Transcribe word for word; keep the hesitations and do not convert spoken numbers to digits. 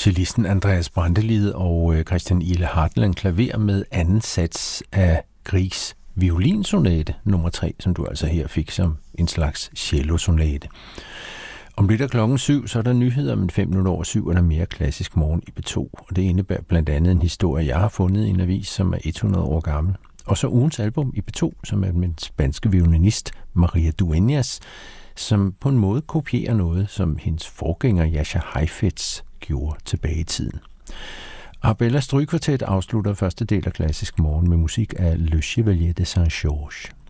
Cellisten Andreas Brantelid og Christian Ile Hartland klaver med anden sats af Griegs violinsonate nummer tre, som du altså her fik som en slags cellosonate. Om lidt af klokken syv, så er der nyheder, men fem minutter over syv er der mere klassisk morgen i B to, og det indebærer blandt andet en historie, jeg har fundet i en avis, som er hundrede år gammel. Og så ugens album i B to, som er den spanske violinist Maria Dueñas, som på en måde kopierer noget, som hendes forgænger Jascha Heifetz gjorde tilbage i tiden. Arabella Strygekvartet afslutter første del af klassisk morgen med musik af Le Chevalier de Saint-Georges.